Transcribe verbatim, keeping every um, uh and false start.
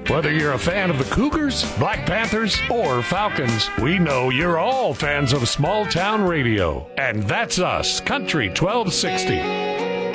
Whether you're a fan of the Cougars, Black Panthers, or Falcons, we know you're all fans of small town radio. And that's us, Country twelve sixty.